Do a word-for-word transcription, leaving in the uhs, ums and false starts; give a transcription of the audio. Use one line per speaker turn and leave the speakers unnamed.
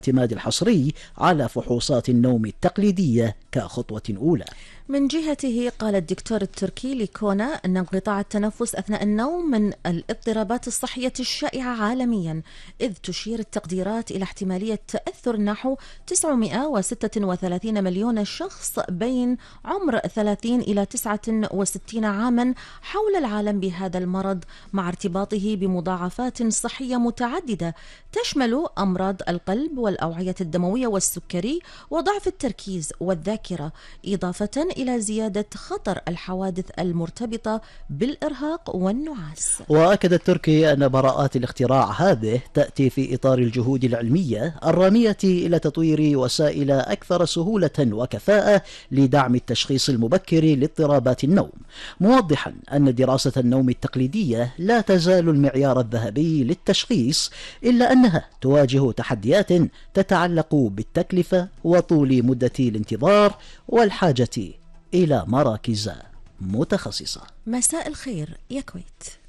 الاعتماد الحصري على فحوصات النوم التقليدية كخطوة أولى.
من جهته قال الدكتور التركي لكونا أن انقطاع التنفس أثناء النوم من الاضطرابات الصحية الشائعة عالميا، إذ تشير التقديرات إلى احتمالية تأثر نحو تسعمائة وستة وثلاثين مليون شخص بين عمر ثلاثين إلى تسعة وستين عاما حول العالم بهذا المرض، مع ارتباطه بمضاعفات صحية متعددة تشمل أمراض القلب والأوعية الدموية والسكري وضعف التركيز والذاكرة، إضافة إلى زيادة خطر الحوادث المرتبطة بالإرهاق والنعاس.
وأكد التركي أن براءات الاختراع هذه تأتي في إطار الجهود العلمية الرامية إلى تطوير وسائل أكثر سهولة وكفاءة لدعم التشخيص المبكر لاضطرابات النوم، موضحا أن دراسة النوم التقليدية لا تزال المعيار الذهبي للتشخيص، إلا أنها تواجه تحديات تتعلق بالتكلفة وطول مدة الانتظار والحاجة إلى مراكز متخصصة.
مساء الخير يا كويت.